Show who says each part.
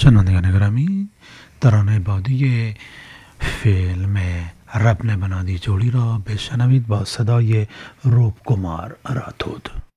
Speaker 1: شنوندگان گرامی، ترانه بعدی فیلم رب نے بنا دی جوڑی را بشنوید با صدای روپ کمار راتود.